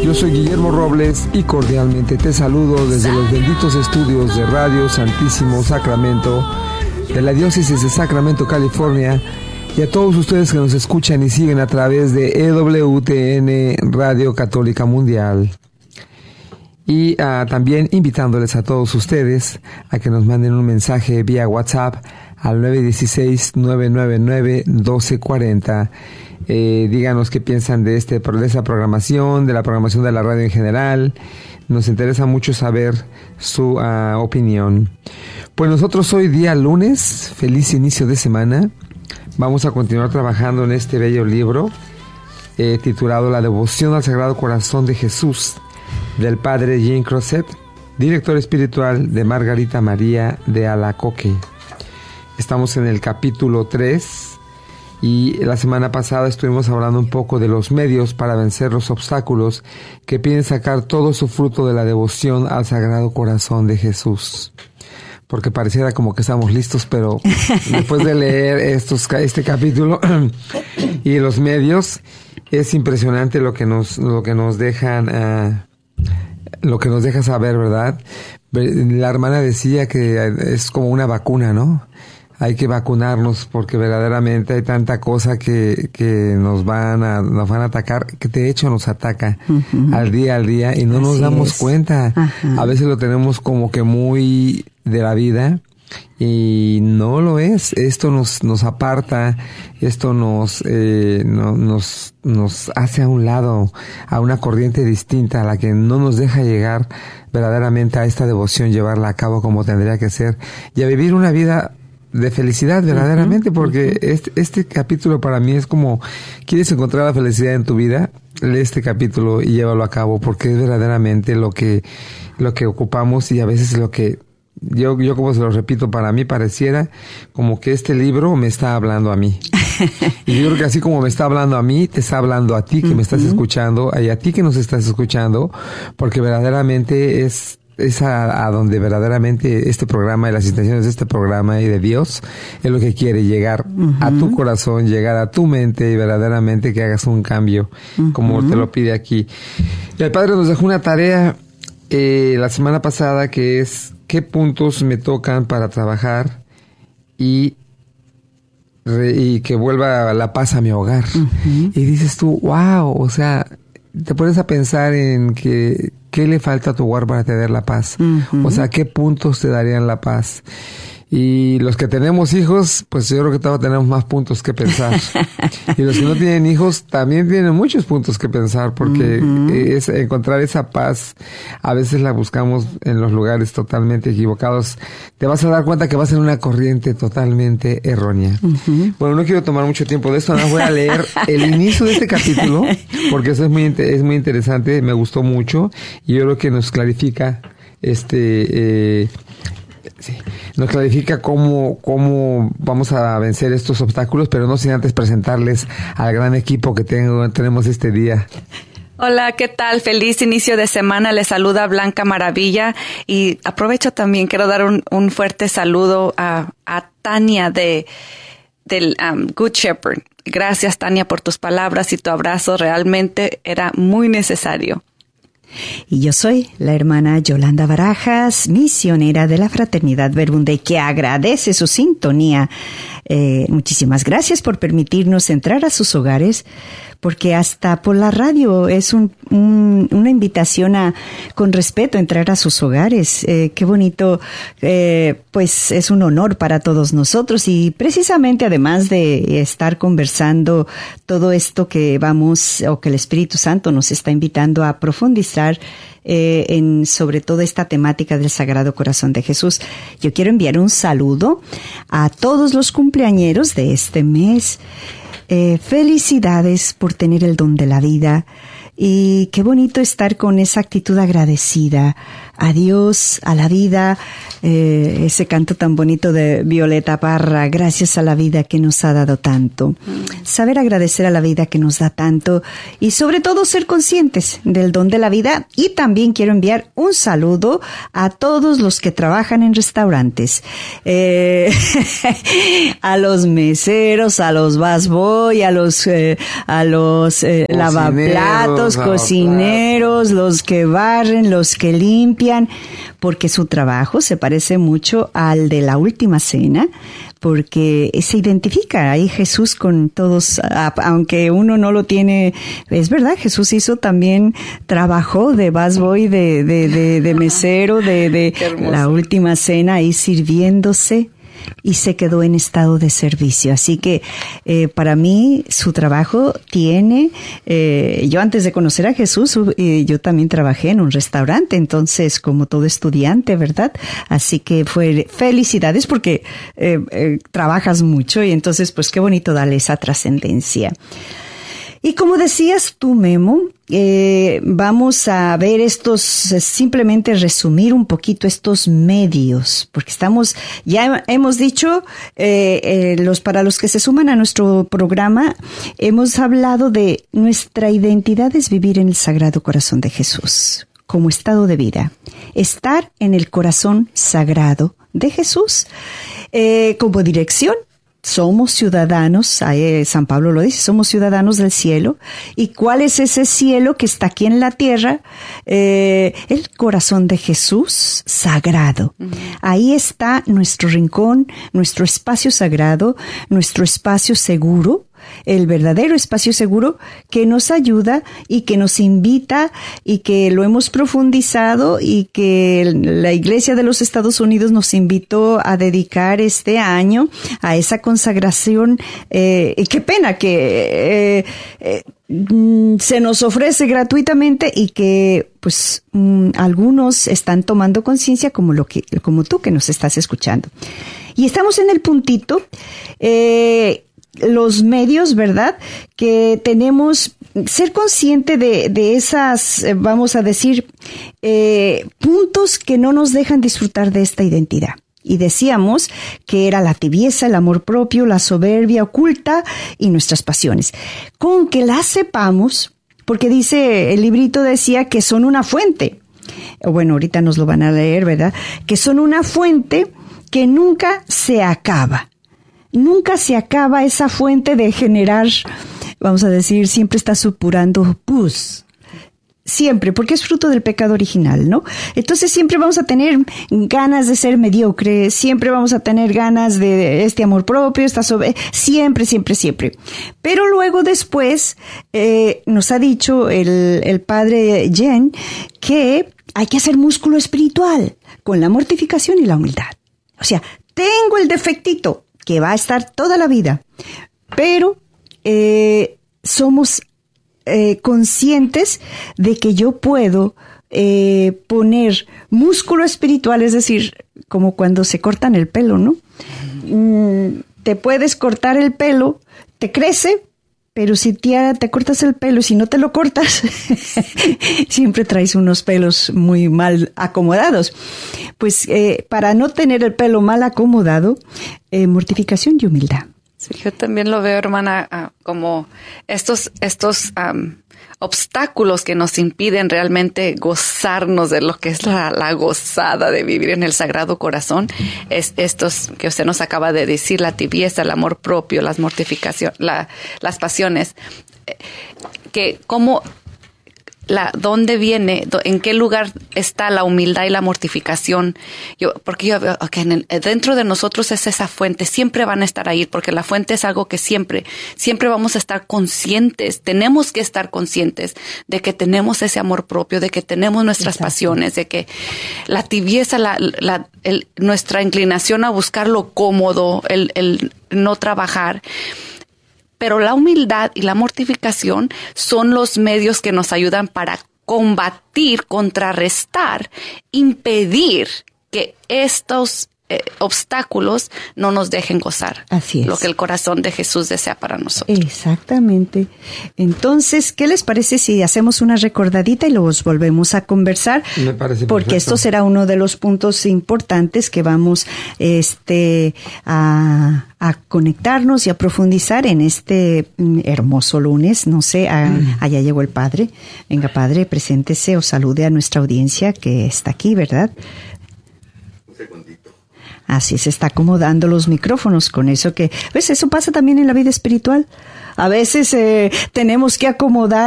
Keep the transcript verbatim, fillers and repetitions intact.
Yo soy Guillermo Robles y cordialmente te saludo desde los benditos estudios de Radio Santísimo Sacramento de la Diócesis de Sacramento, California, y a todos ustedes que nos escuchan y siguen a través de E W T N Radio Católica Mundial. Y uh, también invitándoles a todos ustedes a que nos manden un mensaje vía WhatsApp al nueve uno seis, nueve nueve nueve, uno dos cuatro cero. Eh, díganos qué piensan de, este, de esta programación, de la programación de la radio en general. Nos interesa mucho saber su uh, opinión. Pues nosotros hoy día lunes, feliz inicio de semana, vamos a continuar trabajando en este bello libro eh, titulado La Devoción al Sagrado Corazón de Jesús, del Padre Jean Crozet, director espiritual de Margarita María de Alacoque. Estamos en el capítulo tres y la semana pasada estuvimos hablando un poco de los medios para vencer los obstáculos que piden sacar todo su fruto de la devoción al Sagrado Corazón de Jesús. Porque pareciera como que estamos listos, pero después de leer estos, este capítulo y los medios, es impresionante lo que nos, lo que nos dejan, uh, lo que nos deja saber, ¿verdad? La hermana decía que es como una vacuna, ¿no? Hay que vacunarnos porque verdaderamente hay tanta cosa que, que nos van a, nos van a atacar, que de hecho nos ataca uh-huh. al día al día y no Así nos damos es. cuenta. Uh-huh. A veces lo tenemos como que muy de la vida y no lo es. Esto nos, nos aparta, esto nos, eh, no, nos, nos hace a un lado, a una corriente distinta a la que no nos deja llegar verdaderamente a esta devoción, llevarla a cabo como tendría que ser y a vivir una vida de felicidad verdaderamente, porque este, este capítulo para mí es como, ¿quieres encontrar la felicidad en tu vida? Lee este capítulo y llévalo a cabo, porque es verdaderamente lo que, lo que ocupamos y a veces lo que, yo, yo como se lo repito, para mí pareciera como que este libro me está hablando a mí. Y yo creo que así como me está hablando a mí, te está hablando a ti que me estás escuchando, y a ti que nos estás escuchando, porque verdaderamente es, es a, a donde verdaderamente este programa y las intenciones de este programa y de Dios es lo que quiere, llegar uh-huh. a tu corazón, llegar a tu mente y verdaderamente que hagas un cambio uh-huh. como te lo pide aquí. Y el Padre nos dejó una tarea eh, la semana pasada que es qué puntos me tocan para trabajar y, re, y que vuelva la paz a mi hogar. Uh-huh. Y dices tú, wow, o sea, te pones a pensar en que ¿qué le falta a tu hogar para tener la paz? Uh-huh. O sea, ¿qué puntos te darían la paz? Y los que tenemos hijos, pues yo creo que todos tenemos más puntos que pensar. Y los que no tienen hijos también tienen muchos puntos que pensar, porque uh-huh. es encontrar esa paz, a veces la buscamos en los lugares totalmente equivocados. Te vas a dar cuenta que vas en una corriente totalmente errónea. Uh-huh. Bueno, no quiero tomar mucho tiempo de esto, ahora voy a leer el inicio de este capítulo, porque eso es muy, es muy interesante, me gustó mucho, y yo creo que nos clarifica este... Eh, Sí, nos clarifica cómo, cómo vamos a vencer estos obstáculos, pero no sin antes presentarles al gran equipo que tengo, tenemos este día. Hola, ¿qué tal? Feliz inicio de semana. Les saluda Blanca Maravilla y aprovecho también, quiero dar un, un fuerte saludo a, a Tania de del um, Good Shepherd. Gracias, Tania, por tus palabras y tu abrazo. Realmente era muy necesario. Y yo soy la hermana Yolanda Barajas, misionera de la Fraternidad Verbunday, que agradece su sintonía. Eh, muchísimas gracias por permitirnos entrar a sus hogares, porque hasta por la radio es un, un, una invitación a, con respeto, entrar a sus hogares. Eh, qué bonito, eh, pues es un honor para todos nosotros y precisamente además de estar conversando todo esto que vamos, o que el Espíritu Santo nos está invitando a profundizar Eh, en sobre todo esta temática del Sagrado Corazón de Jesús. Yo quiero enviar un saludo a todos los cumpleañeros de este mes. Eh, felicidades por tener el don de la vida y qué bonito estar con esa actitud agradecida a Dios, a la vida, eh, ese canto tan bonito de Violeta Parra, gracias a la vida que nos ha dado tanto. Saber agradecer a la vida que nos da tanto y sobre todo ser conscientes del don de la vida. Y también quiero enviar un saludo a todos los que trabajan en restaurantes, eh, a los meseros, a los busboy, a los, eh, a los eh, lavaplatos, los cocineros, los que barren, los que limpian, porque su trabajo se parece mucho al de la última cena, porque se identifica ahí Jesús con todos, aunque uno no lo tiene, es verdad, Jesús hizo también, trabajó de busboy, de, de, de, de mesero, de, de la última cena, ahí sirviéndose, y se quedó en estado de servicio. Así que eh, para mí su trabajo tiene, eh, yo antes de conocer a Jesús, eh, yo también trabajé en un restaurante, entonces como todo estudiante, ¿verdad? Así que fue felicidades porque eh, eh, trabajas mucho y entonces pues qué bonito darle esa trascendencia. Y como decías tú, Memo, eh, vamos a ver estos, simplemente resumir un poquito estos medios, porque estamos, ya hemos dicho, eh, eh, los para los que se suman a nuestro programa, hemos hablado de nuestra identidad es vivir en el Sagrado Corazón de Jesús, como estado de vida, estar en el corazón sagrado de Jesús, eh, como dirección. Somos ciudadanos, San Pablo lo dice, somos ciudadanos del cielo. ¿Y cuál es ese cielo que está aquí en la tierra? Eh, el corazón de Jesús sagrado. Uh-huh. Ahí está nuestro rincón, nuestro espacio sagrado, nuestro espacio seguro, el verdadero espacio seguro que nos ayuda y que nos invita y que lo hemos profundizado y que la Iglesia de los Estados Unidos nos invitó a dedicar este año a esa consagración. Eh, y qué pena que eh, eh, se nos ofrece gratuitamente y que pues mm, algunos están tomando conciencia como lo que como tú que nos estás escuchando. Y estamos en el puntito eh los medios, ¿verdad? Que tenemos, ser consciente de, de esas, vamos a decir, eh, puntos que no nos dejan disfrutar de esta identidad. Y decíamos que era la tibieza, el amor propio, la soberbia oculta y nuestras pasiones. Con que las sepamos, porque dice, el librito decía que son una fuente. Bueno, ahorita nos lo van a leer, ¿verdad? Que son una fuente que nunca se acaba. Nunca se acaba esa fuente de generar, vamos a decir, siempre está supurando pus. Siempre, porque es fruto del pecado original, ¿no? Entonces siempre vamos a tener ganas de ser mediocres, siempre vamos a tener ganas de este amor propio, esta sobre, siempre, siempre, siempre. Pero luego después eh, nos ha dicho el, el padre Jen que hay que hacer músculo espiritual con la mortificación y la humildad. O sea, tengo el defectito que va a estar toda la vida, pero eh, somos eh, conscientes de que yo puedo eh, poner músculo espiritual, es decir, como cuando se cortan el pelo, ¿no? Mm, te puedes cortar el pelo, te crece, pero si te, te cortas el pelo y si no te lo cortas, siempre traes unos pelos muy mal acomodados. Pues eh, para no tener el pelo mal acomodado, eh, mortificación y humildad. Sí, yo también lo veo, hermana, uh, como estos, estos um, obstáculos que nos impiden realmente gozarnos de lo que es la, la gozada de vivir en el Sagrado Corazón. Es estos que usted nos acaba de decir, la tibieza, el amor propio, las mortificaciones, la, las pasiones, que cómo, la, dónde viene, en qué lugar está la humildad y la mortificación. Yo, porque yo veo, okay, en el, dentro de nosotros es esa fuente, siempre van a estar ahí, porque la fuente es algo que siempre, siempre vamos a estar conscientes, tenemos que estar conscientes de que tenemos ese amor propio, de que tenemos nuestras Exacto. pasiones, de que la tibieza, la, la, el, nuestra inclinación a buscar lo cómodo, el, el no trabajar. Pero la humildad y la mortificación son los medios que nos ayudan para combatir, contrarrestar, impedir que estos eh, obstáculos no nos dejen gozar. Así es. Lo que el corazón de Jesús desea para nosotros. Exactamente. Entonces, ¿qué les parece si hacemos una recordadita y los volvemos a conversar? Me parece Porque perfecto. esto será uno de los puntos importantes que vamos este a, a conectarnos y a profundizar en este hermoso lunes. No sé, a, mm. allá llegó el Padre. Venga, Padre, preséntese o salude a nuestra audiencia que está aquí, ¿verdad? Un segundito. Así se está acomodando los micrófonos con eso que, pues eso pasa también en la vida espiritual. A veces eh, tenemos que acomodar